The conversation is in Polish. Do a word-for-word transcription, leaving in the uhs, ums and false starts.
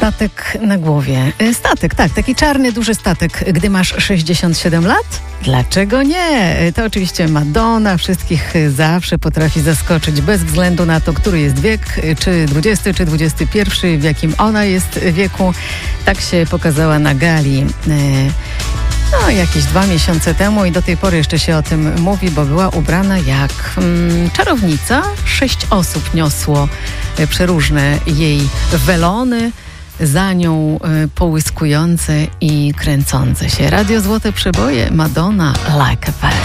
Statek na głowie. Statek, tak, taki czarny, duży statek. Gdy masz sześćdziesiąt siedem lat? Dlaczego nie? To oczywiście Madonna. Wszystkich zawsze potrafi zaskoczyć, bez względu na to, który jest wiek, czy dwudziesty, czy dwudziesty pierwszy, w jakim ona jest wieku. Tak się pokazała na gali no, jakieś dwa miesiące temu i do tej pory jeszcze się o tym mówi, bo była ubrana jak mm, czarownica. Sześć osób niosło przeróżne jej welony, za nią y, połyskujące i kręcące się. Radio Złote Przeboje, Madonna, Like a Fire.